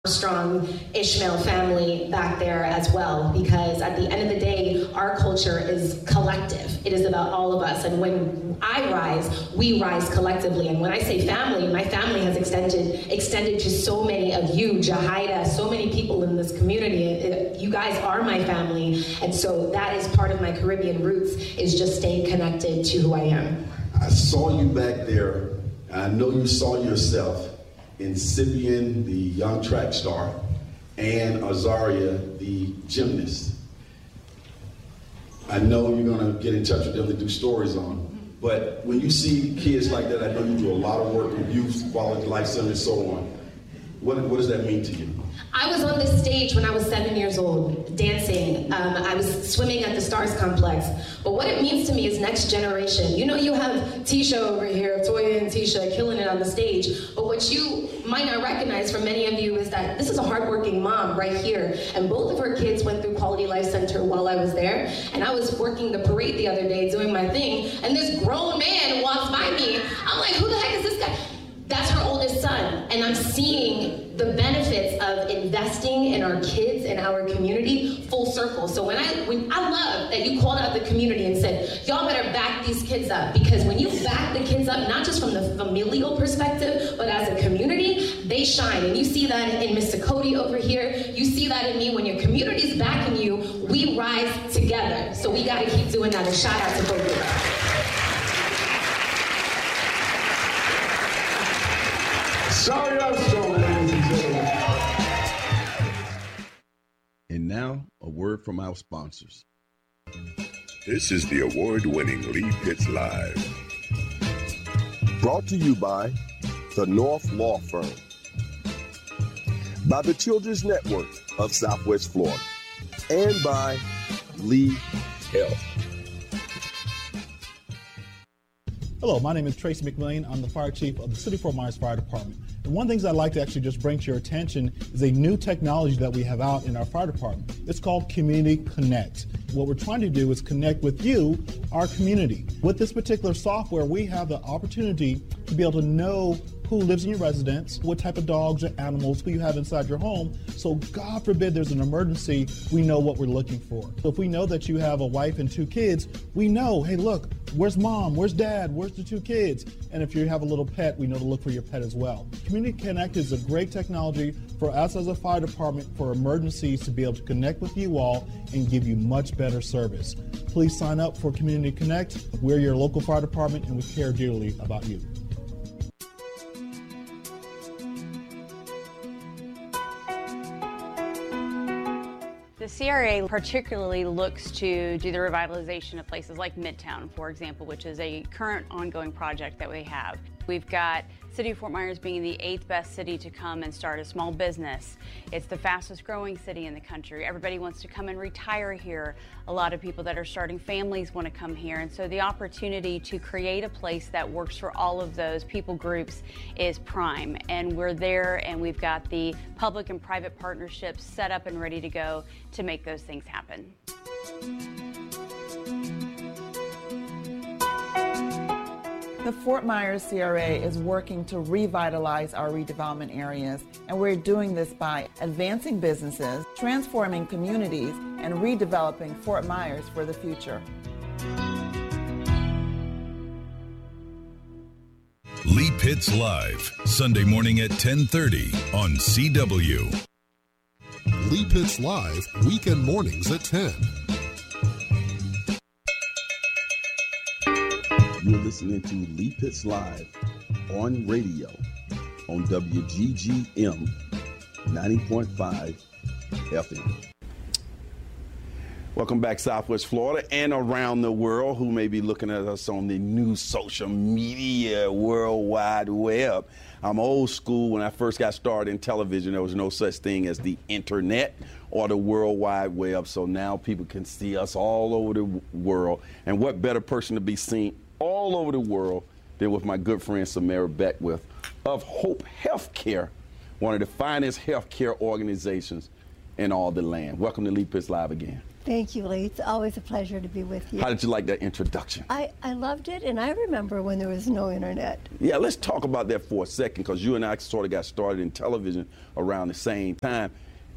strong Ishmael family back there as well, because at the end of the day, our culture is collective. It is about all of us, and when I rise, we rise collectively. And when I say family, my family has extended to so many of you, Jahida, so many people in this community. You guys are my family, and so that is part of my Caribbean roots, is just staying connected to who I am. I saw you back there, and I know you saw yourself in Sibian, the young track star, and Azaria, the gymnast. I know you're gonna get in touch with them to do stories on, but when you see kids like that, I know you do a lot of work with youth, quality life center, and so on. What does that mean to you? I was on this stage when I was 7 years old, dancing. I was swimming at the Stars Complex. But what it means to me is next generation. You know, you have Tisha over here, Toya and Tisha, killing it on the stage. But what you might not recognize from many of you is that this is a hardworking mom right here. And both of her kids went through Quality Life Center while I was there. And I was working the parade the other day doing my thing. And this grown man walks by me. I'm like, who the heck is this guy? That's her oldest son, and I'm seeing the benefits of investing in our kids and our community full circle. So when I love that you called out the community and said, y'all better back these kids up, because when you back the kids up, not just from the familial perspective, but as a community, they shine. And you see that in Mr. Cody over here. You see that in me. When your community's backing you, we rise together. So we gotta keep doing that, and shout out to both of you. Sorry, I'm strong, ladies and gentlemen. And now, a word from our sponsors. This is the award-winning Lee Pitts Live. Brought to you by the North Law Firm, by the Children's Network of Southwest Florida, and by Lee Health. Hello, my name is Tracy McMillian. I'm the fire chief of the City of Fort Myers Fire Department. And one of the things I'd like to actually just bring to your attention is a new technology that we have out in our fire department. It's called Community Connect. What we're trying to do is connect with you, our community. With this particular software, we have the opportunity to be able to know who lives in your residence, what type of dogs or animals, who you have inside your home. So God forbid there's an emergency, we know what we're looking for. So if we know that you have a wife and 2 kids, we know, hey, look, where's mom, where's dad, where's the 2 kids? And if you have a little pet, we know to look for your pet as well. Community Connect is a great technology for us as a fire department for emergencies to be able to connect with you all and give you much better service. Please sign up for Community Connect. We're your local fire department and we care dearly about you. The CRA particularly looks to do the revitalization of places like Midtown, for example, which is a current ongoing project that we have. We've got City of Fort Myers being the 8th best city to come and start a small business. It's the fastest growing city in the country. Everybody wants to come and retire here. A lot of people that are starting families want to come here. And so the opportunity to create a place that works for all of those people groups is prime. And we're there, and we've got the public and private partnerships set up and ready to go to make those things happen. The Fort Myers CRA is working to revitalize our redevelopment areas, and we're doing this by advancing businesses, transforming communities, and redeveloping Fort Myers for the future. Lee Pitts Live, Sunday morning at 10:30 on CW. Lee Pitts Live, weekend mornings at 10. You're listening to Lee Pitts Live on radio on WGGM 90.5 FM. Welcome back, Southwest Florida and around the world who may be looking at us on the new social media World Wide Web. I'm old school. When I first got started in television, there was no such thing as the internet or the World Wide Web. So now people can see us all over the world. And what better person to be seen all over the world than with my good friend Samara Beckwith of Hope Healthcare, one of the finest healthcare organizations in all the land. Welcome to Lee Pitts Live again. Thank you, Lee. It's always a pleasure to be with you. How did you like that introduction? I loved it, and I remember when there was no internet. Yeah, let's talk about that for a second, because you and I sort of got started in television around the same time.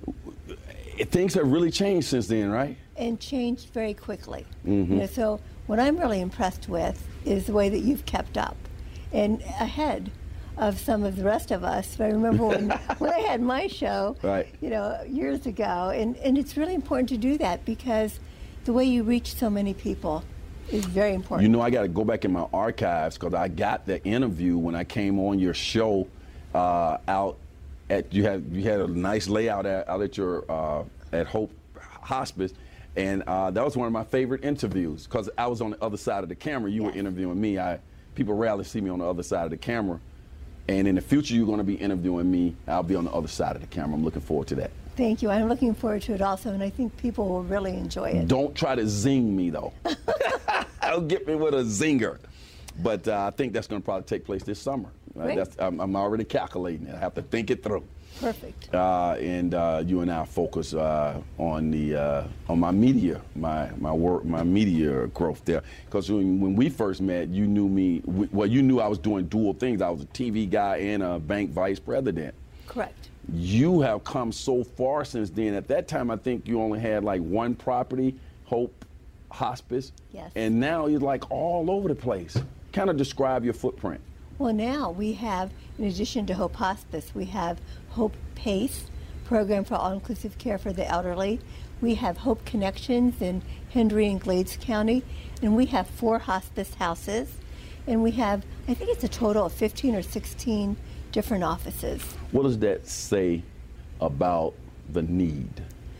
Things have really changed since then, right? And changed very quickly. Mm-hmm. So what I'm really impressed with is the way that you've kept up and ahead of some of the rest of us. I remember when I had my show, right, years ago, and it's really important to do that, because the way you reach so many people is very important. I got to go back in my archives, because I got the interview when I came on your show out at, you had a nice layout out at your at Hope Hospice, and that was one of my favorite interviews, because I was on the other side of the camera. You were interviewing me. People rarely see me on the other side of the camera. And in the future, you're going to be interviewing me. I'll be on the other side of the camera. I'm looking forward to that. Thank you. I'm looking forward to it also, and I think people will really enjoy it. Don't try to zing me, though. Don't get me with a zinger. But I think that's going to probably take place this summer. I'm already calculating it. I have to think it through. Perfect. And you and I focus on my media, my work, my media growth there. Because when we first met, you knew me. You knew I was doing dual things. I was a TV guy and a bank vice president. Correct. You have come so far since then. At that time, I think you only had like one property, Hope Hospice. Yes. And now you're like all over the place. Kind of describe your footprint. Well, now we have, in addition to Hope Hospice, we have Hope PACE, Program for All-Inclusive Care for the Elderly. We have Hope Connections in Hendry and Glades County, and we have 4 hospice houses, and we have, I think it's a total of 15 or 16 different offices. What does that say about the need?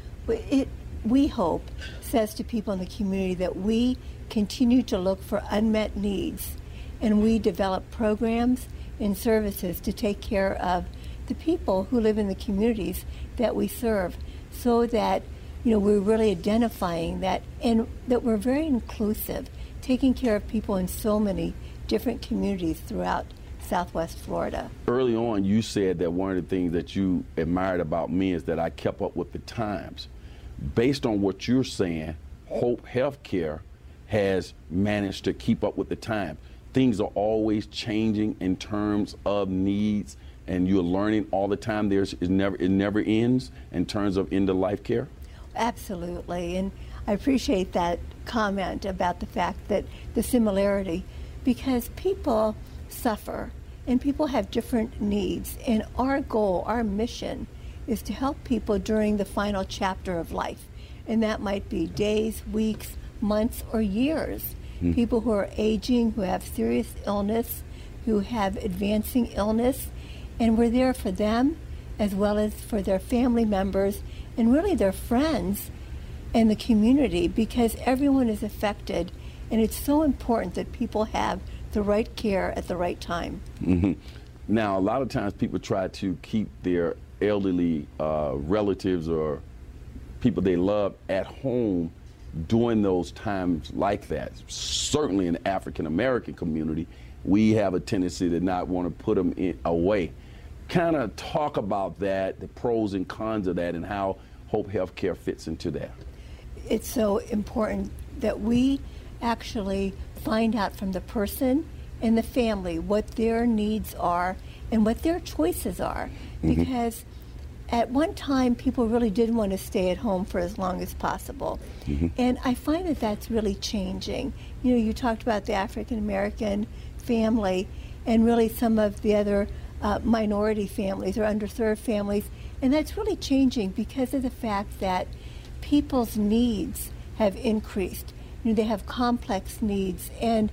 We hope says to people in the community that we continue to look for unmet needs, and we develop programs and services to take care of the people who live in the communities that we serve, so that we're really identifying that, and that we're very inclusive, taking care of people in so many different communities throughout Southwest Florida. Early on, you said that one of the things that you admired about me is that I kept up with the times. Based on what you're saying, Hope Healthcare has managed to keep up with the time. Things are always changing in terms of needs, and you're learning all the time. It never ends in terms of end-of-life care? Absolutely, and I appreciate that comment about the fact that the similarity, because people suffer and people have different needs, and our goal, our mission, is to help people during the final chapter of life, and that might be days, weeks, months, or years. People who are aging, who have serious illness, who have advancing illness, and we're there for them as well as for their family members and really their friends and the community, because everyone is affected, and it's so important that people have the right care at the right time. Mm-hmm. Now, a lot of times people try to keep their elderly relatives or people they love at home during those times like that. Certainly in the African American community, we have a tendency to not want to put them away. Kind of talk about that, the pros and cons of that, and how Hope Healthcare fits into that. It's so important that we actually find out from the person and the family what their needs are and what their choices are, because at one time, people really did want to stay at home for as long as possible. And I find that that's really changing. You talked about the African American family and really some of the other minority families or underserved families, and that's really changing because of the fact that people's needs have increased. They have complex needs, and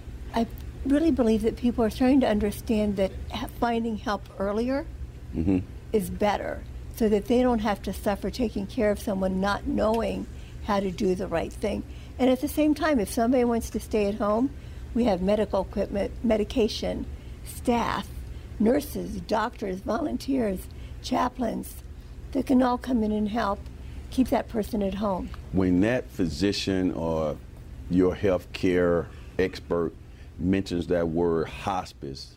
I really believe that people are starting to understand that finding help earlier is better, so that they don't have to suffer taking care of someone not knowing how to do the right thing. And at the same time, if somebody wants to stay at home, we have medical equipment, medication, staff, nurses, doctors, volunteers, chaplains that can all come in and help keep that person at home. When that physician or your health care expert mentions that word hospice,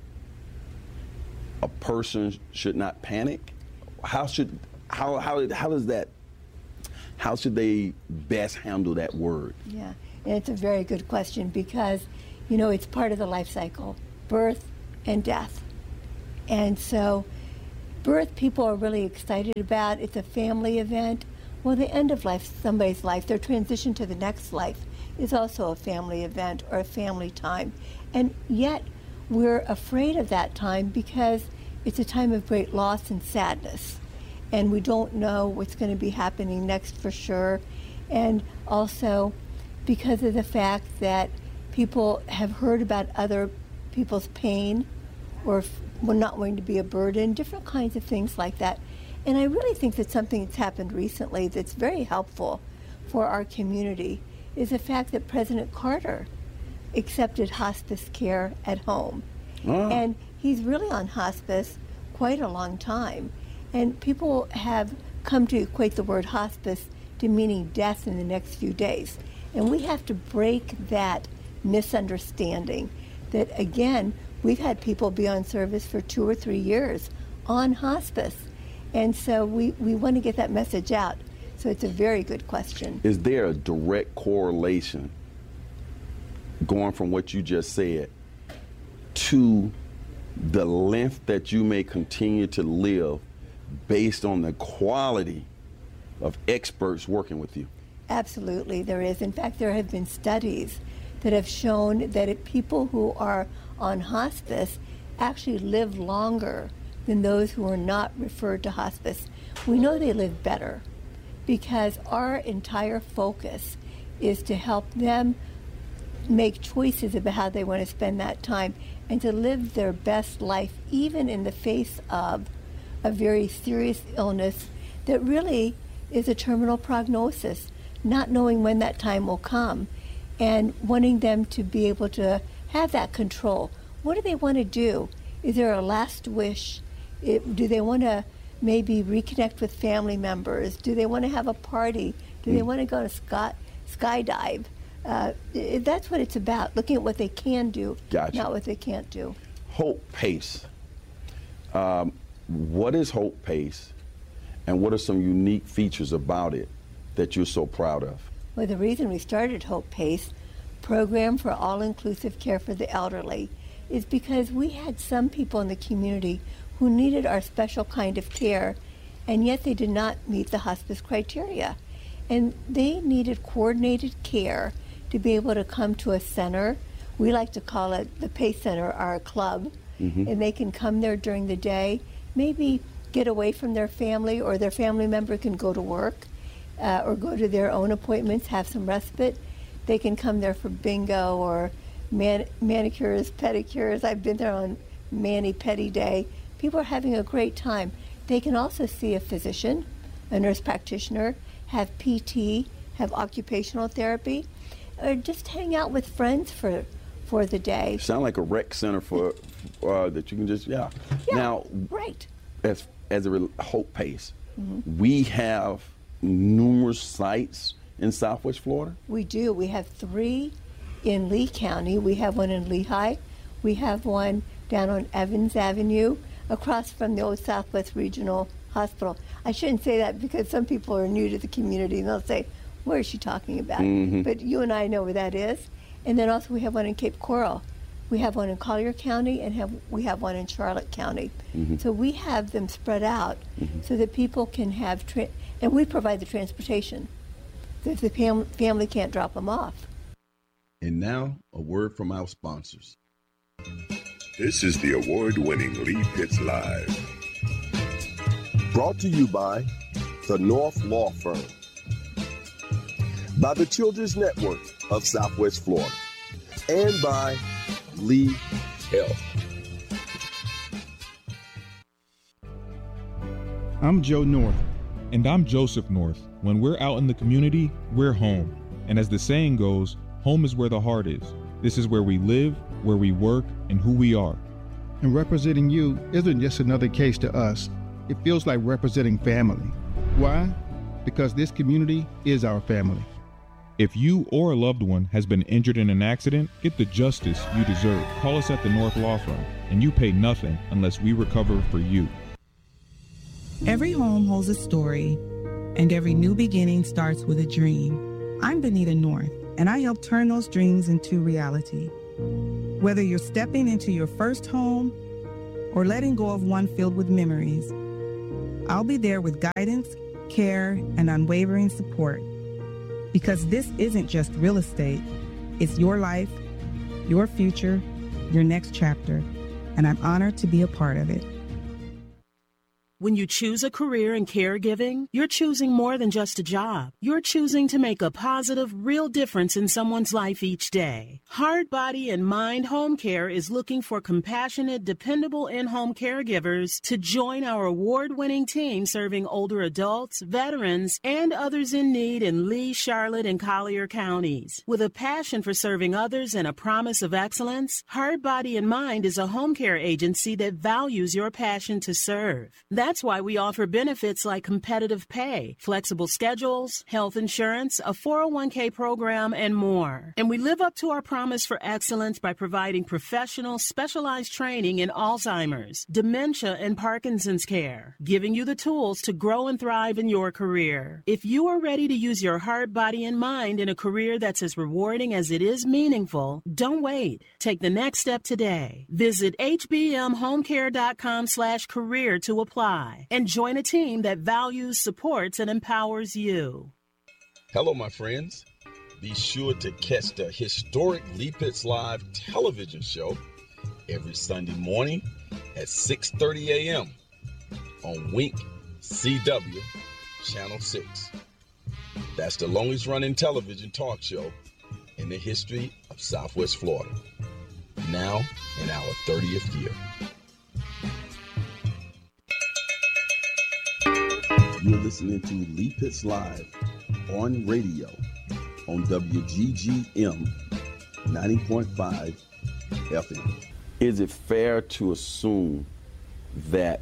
a person should not panic? How does that How should they best handle that word? Yeah, and it's a very good question because, you know, it's part of the life cycle, birth and death. And so birth people are really excited about. It's a family event. Well, the end of life, somebody's life, their transition to the next life is also a family event or a family time. And yet we're afraid of that time because it's a time of great loss and sadness. And we don't know what's going to be happening next for sure. And also because of the fact that people have heard about other people's pain or not wanting to be a burden, different kinds of things like that. And I really think that something that's happened recently that's very helpful for our community is the fact that President Carter accepted hospice care at home. Oh. And he's really on hospice quite a long time. And people have come to equate the word hospice to meaning death in the next few days. And we have to break that misunderstanding that, again, we've had people be on service for 2 or 3 years on hospice. And so we want to get that message out. So it's a very good question. Is there a direct correlation going from what you just said to the length that you may continue to live based on the quality of experts working with you? Absolutely, there is. In fact, there have been studies that have shown that people who are on hospice actually live longer than those who are not referred to hospice. We know they live better because our entire focus is to help them make choices about how they want to spend that time and to live their best life, even in the face of a very serious illness that really is a terminal prognosis, not knowing when that time will come and wanting them to be able to have that control. What do they want to do? Is there a last wish? Do they want to maybe reconnect with family members? Do they want to have a party? Do they want to go to skydive? That's what it's about, looking at what they can do, Gotcha. Not what they can't do. Hope Pace. What is Hope Pace, and what are some unique features about it that you're so proud of? Well, the reason we started Hope Pace, Program for All-Inclusive Care for the Elderly, is because we had some people in the community who needed our special kind of care, and yet they did not meet the hospice criteria. And they needed coordinated care to be able to come to a center. We like to call it the Pace Center, our club, and they can come there during the day, maybe get away from their family, or their family member can go to work or go to their own appointments, have some respite. They can come there for bingo or manicures, pedicures. I've been there on Mani-Pedi Day. People are having a great time. They can also see a physician, a nurse practitioner, have PT, have occupational therapy, or just hang out with friends for the day. Sound like a rec center for that you can just, Yeah, now, right. As a Hope Pace, we have numerous sites in Southwest Florida? We do. We have 3 in Lee County. We have one in Lehigh. We have one down on Evans Avenue, across from the old Southwest Regional Hospital. I shouldn't say that because some people are new to the community and they'll say, where is she talking about? But you and I know where that is. And then also we have one in Cape Coral. We have one in Collier County, and we have one in Charlotte County. So we have them spread out so that people can have, and we provide the transportation if the family can't drop them off. And now, a word from our sponsors. This is the award-winning Lee Pitts Live. Brought to you by the North Law Firm, by the Children's Network of Southwest Florida, and by Lee Health. I'm Joe North. And I'm Joseph North. When we're out in the community, we're home. And as the saying goes, home is where the heart is. This is where we live, where we work, and who we are. And representing you isn't just another case to us. It feels like representing family. Why? Because this community is our family. If you or a loved one has been injured in an accident, get the justice you deserve. Call us at the North Law Firm, and you pay nothing unless we recover for you. Every home holds a story, and every new beginning starts with a dream. I'm Benita North, and I help turn those dreams into reality. Whether you're stepping into your first home or letting go of one filled with memories, I'll be there with guidance, care, and unwavering support. Because this isn't just real estate, it's your life, your future, your next chapter, and I'm honored to be a part of it. When you choose a career in caregiving, you're choosing more than just a job. You're choosing to make a positive, real difference in someone's life each day. Heart, Body, and Mind Home Care is looking for compassionate, dependable in-home caregivers to join our award-winning team serving older adults, veterans, and others in need in Lee, Charlotte, and Collier counties. With a passion for serving others and a promise of excellence, Heart, Body, and Mind is a home care agency that values your passion to serve. That's why we offer benefits like competitive pay, flexible schedules, health insurance, a 401k program, and more. And we live up to our promise for excellence by providing professional, specialized training in Alzheimer's, dementia, and Parkinson's care, giving you the tools to grow and thrive in your career. If you are ready to use your heart, body, and mind in a career that's as rewarding as it is meaningful, don't wait. Take the next step today. Visit hbmhomecare.com/career to apply. And join a team that values, supports, and empowers you. Hello, my friends. Be sure to catch the historic Lee Pitts Live television show every Sunday morning at 6:30 a.m. on Wink CW Channel 6. That's the longest running television talk show in the history of Southwest Florida. Now in our 30th year. You're listening to Lee Pitts Live on radio on WGGM 90.5 FM. Is it fair to assume that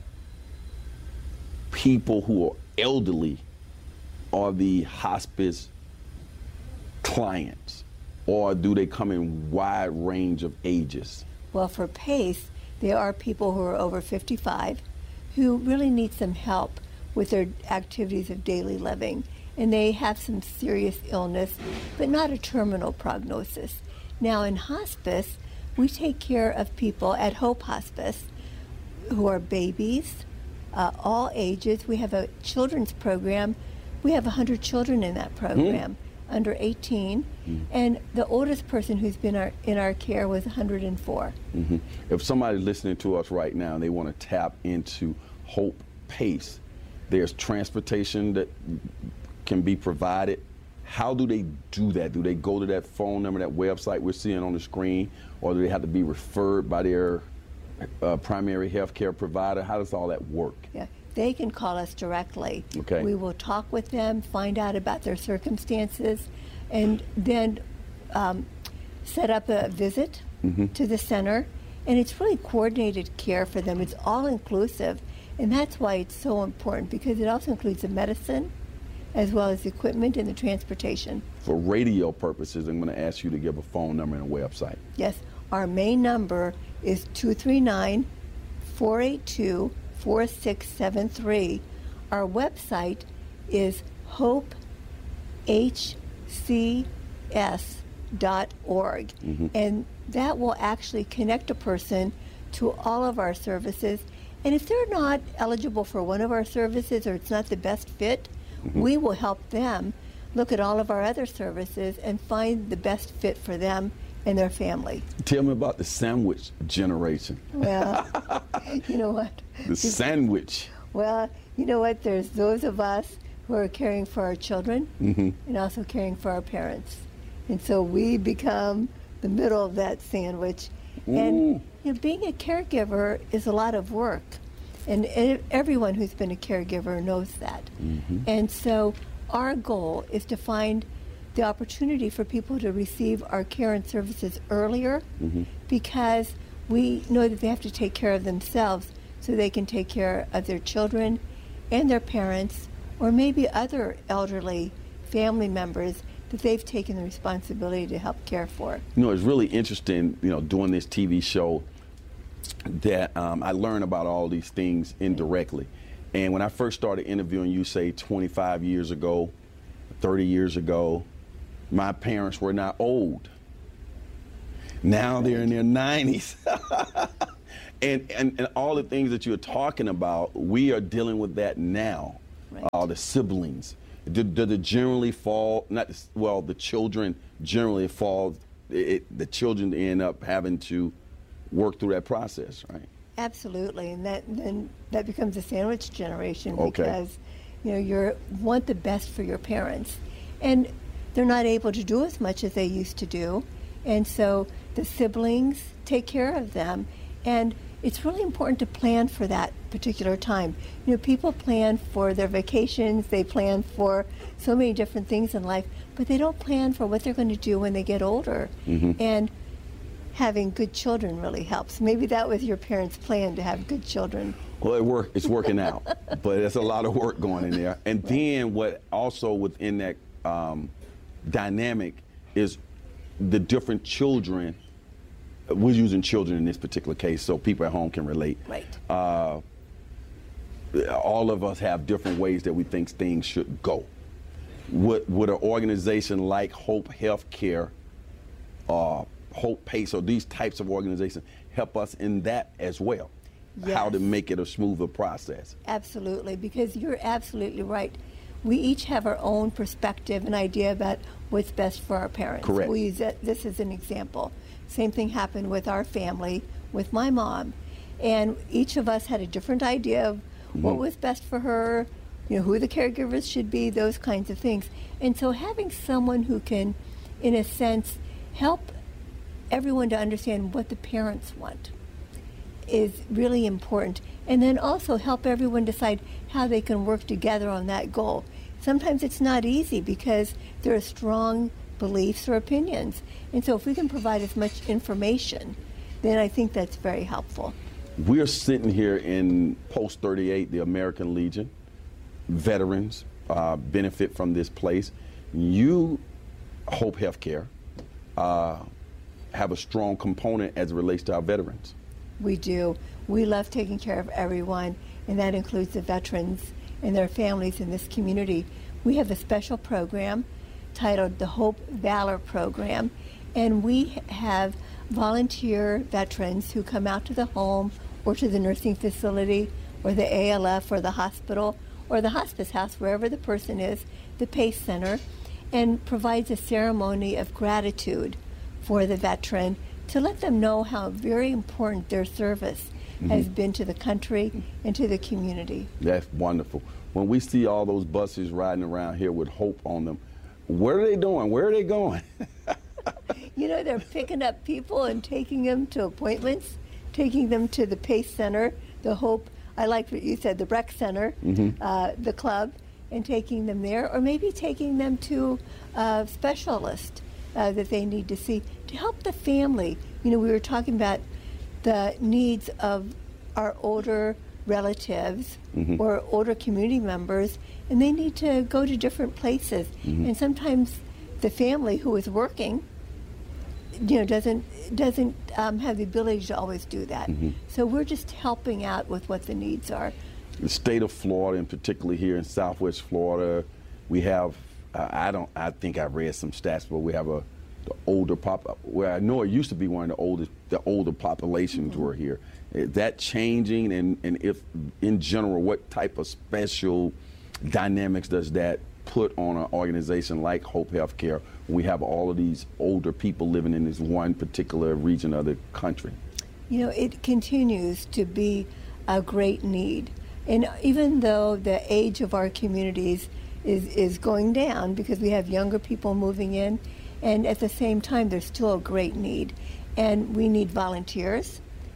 people who are elderly are the hospice clients, or do they come in wide range of ages? Well, for PACE, there are people who are over 55 who really need some help with their activities of daily living, and they have some serious illness, but not a terminal prognosis. Now in hospice, we take care of people at Hope Hospice who are babies, all ages. We have a children's program. We have 100 children in that program, under 18, and the oldest person who's been in our care was 104. If somebody's listening to us right now and they want to tap into Hope PACE, there's transportation that can be provided. How do they do that? Do they go to that phone number, that website we're seeing on the screen, or do they have to be referred by their primary health care provider? How does all that work? Yeah, they can call us directly. Okay. We will talk with them, find out about their circumstances, and then set up a visit to the center. And it's really coordinated care for them. It's all inclusive. And that's why it's so important, because it also includes the medicine as well as the equipment and the transportation. For radio purposes, I'm going to ask you to give a phone number and a website. Yes, our main number is 239-482-4673. Our website is hopehcs.org. And that will actually connect a person to all of our services. And if they're not eligible for one of our services, or it's not the best fit, we will help them look at all of our other services and find the best fit for them and their family. Tell me about the sandwich generation. Well, you know what? The sandwich. Well, you know what? There's those of us who are caring for our children and also caring for our parents. And so we become the middle of that sandwich. And you know, being a caregiver is a lot of work, and everyone who's been a caregiver knows that. And so our goal is to find the opportunity for people to receive our care and services earlier, because we know that they have to take care of themselves so they can take care of their children and their parents, or maybe other elderly family members that they've taken the responsibility to help care for. You know, it's really interesting, you know, doing this TV show that I learn about all these things indirectly. And when I first started interviewing you, say 25 years ago, 30 years ago, my parents were not old. Now they're in their 90s. and all the things that you're talking about, we are dealing with that now. Right. The siblings. Do they generally fall, the children generally fall, the children end up having to work through that process, right? Absolutely, and that becomes a sandwich generation Okay. because you want the best for your parents, and they're not able to do as much as they used to do, and so the siblings take care of them, and it's really important to plan for that particular time. People plan for their vacations, they plan for so many different things in life, but they don't plan for what they're going to do when they get older. Mm-hmm. And having good children really helps. Maybe that was your parents' plan, to have good children. Well, it's working out, but there's a lot of work going in there. And then what also within that dynamic is the different children. We're using children in this particular case so people at home can relate. Right. All of us have different ways that we think things should go. Would an organization like Hope Healthcare, Hope Pace, or these types of organizations help us in that as well? Yes. How to make it a smoother process? Absolutely, because you're absolutely right. We each have our own perspective and idea about what's best for our parents. Correct. We'll use this as an example. Same thing happened with our family, with my mom. And each of us had a different idea of what was best for her, who the caregivers should be, those kinds of things. And so having someone who can, in a sense, help everyone to understand what the parents want is really important. And then also help everyone decide how they can work together on that goal. Sometimes it's not easy because there are strong beliefs or opinions. And so if we can provide as much information, then I think that's very helpful. We're sitting here in Post 38, the American Legion. Veterans benefit from this place. You, Hope Healthcare, have a strong component as it relates to our veterans. We do. We love taking care of everyone, and that includes the veterans and their families in this community. We have a special program titled the Hope Valor Program, and we have volunteer veterans who come out to the home or to the nursing facility or the ALF or the hospital or the hospice house, wherever the person is, the PACE Center, and provides a ceremony of gratitude for the veteran to let them know how very important their service has been to the country and to the community. That's wonderful. When we see all those buses riding around here with Hope on them, what are they doing? Where are they going? They're picking up people and taking them to appointments, taking them to the PACE Center, the Hope, I like what you said, the rec center, the club, and taking them there, or maybe taking them to a specialist that they need to see to help the family. We were talking about the needs of our older relatives or older community members, and they need to go to different places. And sometimes the family who is working, doesn't have the ability to always do that. So we're just helping out with what the needs are. The state of Florida, and particularly here in Southwest Florida, we have, I think I read some stats, but we have the older where I know it used to be one of the older populations were here. Is that changing? And if, in general, what type of special dynamics does that put on an organization like Hope Healthcare when we have all of these older people living in this one particular region of the country? It continues to be a great need. And even though the age of our communities is going down because we have younger people moving in, and at the same time there's still a great need. And we need volunteers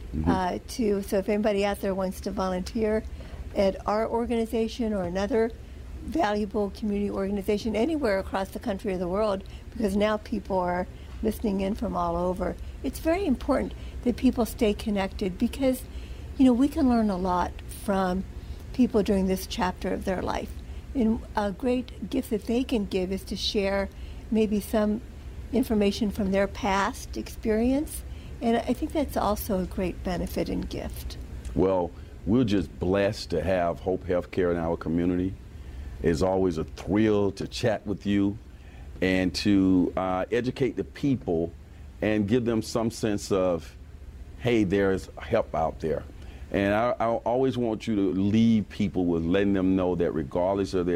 so if anybody out there wants to volunteer at our organization or another valuable community organization anywhere across the country or the world, because now people are listening in from all over, it's very important that people stay connected because, we can learn a lot from people during this chapter of their life. And a great gift that they can give is to share maybe some information from their past experience. And I think that's also a great benefit and gift. Well, we're just blessed to have Hope Healthcare in our community. It's always a thrill to chat with you and to educate the people and give them some sense of, hey, there's help out there. And I always want you to leave people with letting them know that regardless of their